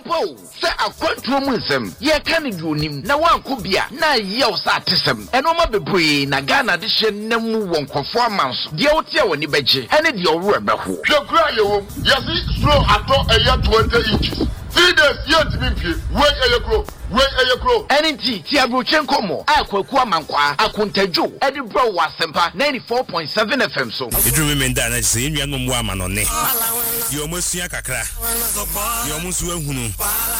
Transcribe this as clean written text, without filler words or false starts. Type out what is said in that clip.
Empo, say a quantum ye can do him. Na one could be na yell satism. And no matter be na Ghana addition nemu won performance. The outia when you beje, and it your rubber who. The cry, yes, slow at all a year 20 inches. 3 days yet to be wait a grow. Wait a grow. Any Tiabrochenko mo, Aqua Mankwa, Akuntejo, Edinburgh was Sempa 94.7 FM so. You remember that I say young woman on it. You almost see a crack. You almost went.